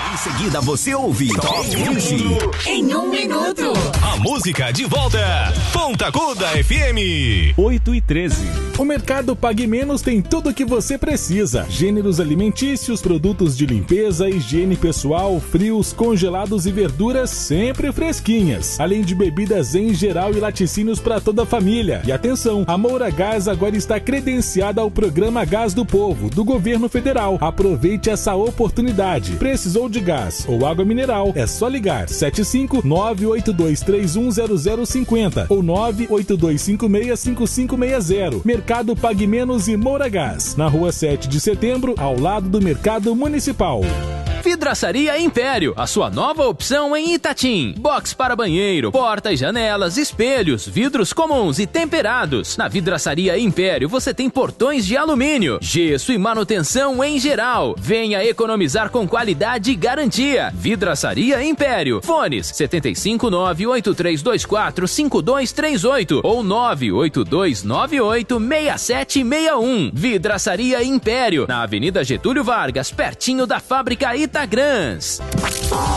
Em seguida você ouve Top 20 em 1 minuto. A música de volta. Ponta Aguda FM. 8h13. O Mercado Pague Menos tem tudo o que você precisa. Gêneros alimentícios, produtos de limpeza, higiene pessoal, frios, congelados e verduras sempre fresquinhas. Além de bebidas em geral e laticínios para toda a família. E atenção, a Moura Gás agora está credenciada ao Programa Gás do Povo, do Governo Federal. Aproveite essa oportunidade. Precisou de gás ou água mineral? É só ligar 75-982310050 ou 982565560. Mercado Pague Menos e Moura Gás, na rua 7 de setembro, ao lado do Mercado Municipal. Vidraçaria Império, a sua nova opção em Itatim. Box para banheiro, portas, janelas, espelhos, vidros comuns e temperados. Na Vidraçaria Império você tem portões de alumínio, gesso e manutenção em geral. Venha economizar com qualidade e garantia. Vidraçaria Império. Fones 759-8324-5238 ou 98298-6761. Vidraçaria Império, na Avenida Getúlio Vargas, pertinho da Fábrica Itagrãs.